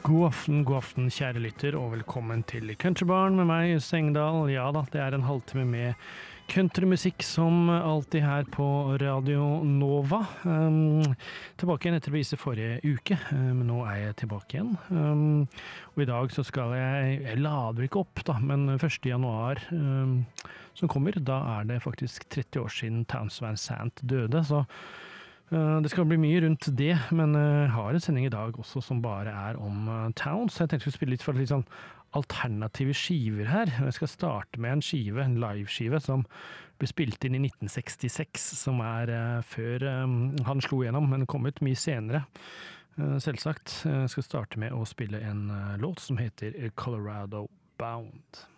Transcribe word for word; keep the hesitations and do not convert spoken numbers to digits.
God aften, god aften, kjære lytter, og velkommen til Countrybarn med meg, Sengdal. Ja da, det er en halvtime med countrymusikk som alltid her på Radio Nova. Um, tilbake igjen etter å vise forrige uke, men um, nå er jeg tilbake igjen. Um, og i dag så skal jeg, jeg lader ikke opp da, men første januar um, som kommer, da er det faktisk tretti år siden Townes Van Sant døde, så Uh, det skal bli mye rundt det, men jeg uh, har en sending i dag også som bare er om uh, Townes. Jeg tenkte jeg skulle spille litt for litt sånn alternative skiver her. Jeg skal starte med en skive, en live-skive, som ble spilt inn i nitten sekstiseks, som er uh, før um, han slo gjennom, men kom ut mye senere. Uh, selvsagt. Jeg skal starte med å spille en uh, låt som heter Colorado Bound.